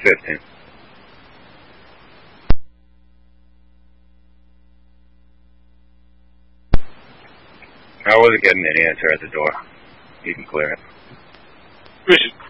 15. I wasn't getting any answer at the door. You can clear it. Richard,